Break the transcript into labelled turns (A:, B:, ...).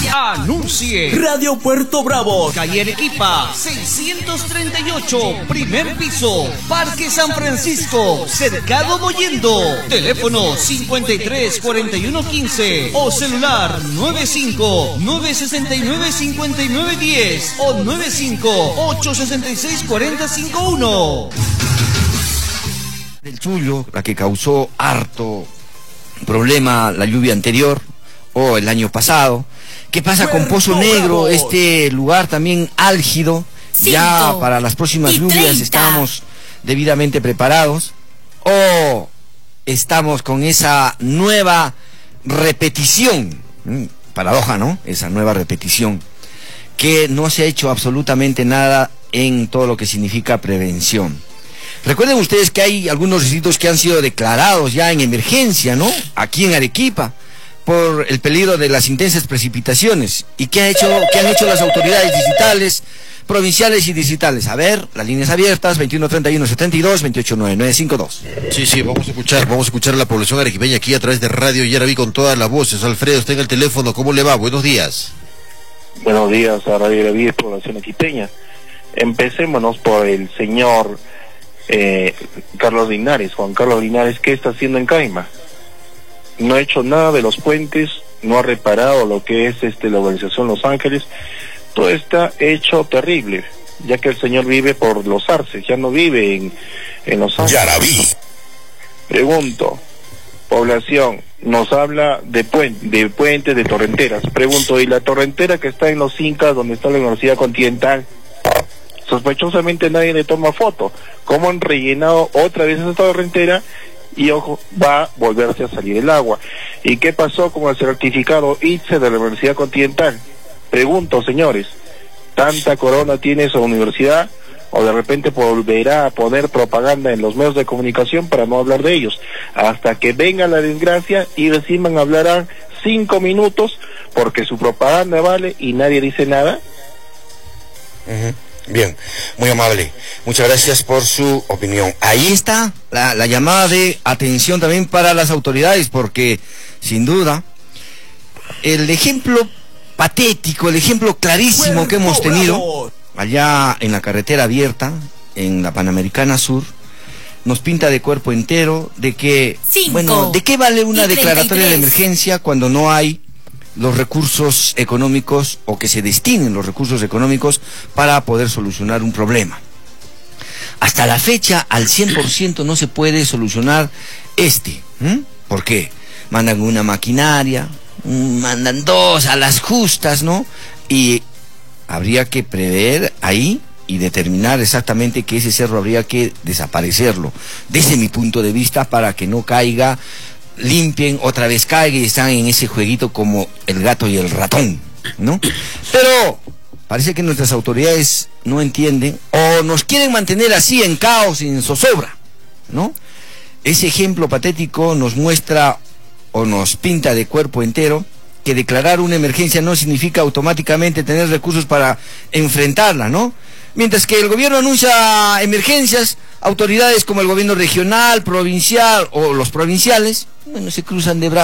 A: Anuncie.
B: Radio Puerto Bravo,
A: calle Arequipa, 638, primer piso, Parque San Francisco, Cercado Mollendo. Teléfono 534115 o celular 95-969-5910 o 95-866-4051.
C: Del Chullo, la que causó harto problema la lluvia anterior o el año pasado. ¿Qué pasa con Pozo Negro, este lugar también álgido? Ya para las próximas lluvias estamos debidamente preparados, o estamos con esa nueva repetición, paradoja, ¿no? Esa nueva repetición, que no se ha hecho absolutamente nada en todo lo que significa prevención. Recuerden ustedes que hay algunos distritos que han sido declarados ya en emergencia, ¿no? Aquí en Arequipa, por el peligro de las intensas precipitaciones. ¿Y qué han hecho las autoridades distritales, provinciales y distritales? A ver, las líneas abiertas, 2131-72, 289952.
D: Sí, vamos a escuchar a la población arequipeña aquí a través de Radio Yaraví con todas las voces. Alfredo, está en el teléfono, ¿cómo le va? Buenos días.
E: Buenos días a Radio Yaraví, población arequipeña. Empecémonos por el señor Carlos Linares, Juan Carlos Linares. ¿Qué está haciendo en Caima? No ha hecho nada de los puentes, no ha reparado lo que es la urbanización Los Ángeles. Todo está hecho terrible, ya que el señor vive por Los Arces, ya no vive en Los Ángeles.
D: Yaraví.
E: Pregunto, población, nos habla de puentes, de torrenteras. Pregunto, ¿y la torrentera que está en Los Incas, donde está la Universidad Continental? Sospechosamente nadie le toma foto. ¿Cómo han rellenado otra vez esa torrentera? Y ojo, va a volverse a salir el agua. ¿Y qué pasó con el certificado ITSE de la Universidad Continental? Pregunto, señores, ¿tanta corona tiene esa universidad? ¿O de repente volverá a poner propaganda en los medios de comunicación para no hablar de ellos? Hasta que venga la desgracia y recién hablarán 5 minutos porque su propaganda vale y nadie dice nada.
C: Bien, muy amable. Muchas gracias por su opinión. Ahí está la llamada de atención también para las autoridades, porque sin duda el ejemplo patético, el ejemplo clarísimo que hemos tenido allá en la carretera abierta, en la Panamericana Sur, nos pinta de cuerpo entero de que, bueno, ¿de qué vale una declaratoria de emergencia cuando no hay los recursos económicos, o que se destinen los recursos económicos para poder solucionar un problema? Hasta la fecha, al 100% no se puede solucionar ¿por qué? Mandan una maquinaria, mandan dos a las justas, ¿no? Y habría que prever ahí y determinar exactamente que ese cerro habría que desaparecerlo, desde mi punto de vista, para que no caiga, limpien, otra vez caiga y están en ese jueguito como el gato y el ratón, ¿no? Pero parece que nuestras autoridades no entienden, o nos quieren mantener así en caos y en zozobra, ¿no? Ese ejemplo patético nos muestra o nos pinta de cuerpo entero que declarar una emergencia no significa automáticamente tener recursos para enfrentarla, ¿no? Mientras que el gobierno anuncia emergencias, autoridades como el gobierno regional, provincial o los provinciales, bueno, se cruzan de brazos.